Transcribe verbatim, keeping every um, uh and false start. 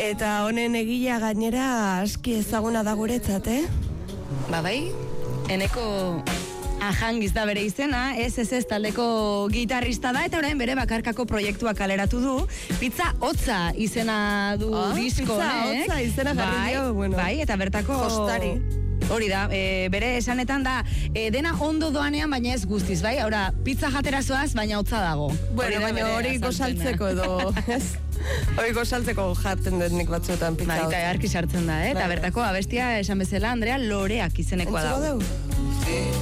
Eta honen egilea gainera aski ezaguna da guretzat, eh? Ba bai, Eneko Ajangiz da bere izena, ez ez ez taldeko gitarrista da, eta orain bere bakarkako proiektua kaleratu du. Pizza Hotza izena du ah, disko, Pizza Hotza izena jarri dio, bueno. Bai, eta bertako... Jostari. Hori da, e, bere esanetan da, e, dena ondo doanean, baina ez guztiz, bai? Haura, pizza jaterazoaz, baina hotza dago. Bueno, baina hori gosaltzeko edo, ez? Hori gosaltzeko jartzen dut nik batzuetan pizza hotza. Bai, eta arki sartzen da, eh? Eta bertako abestia esan bezala, Andrea, Loreak izenekoa da. Entzuko deu?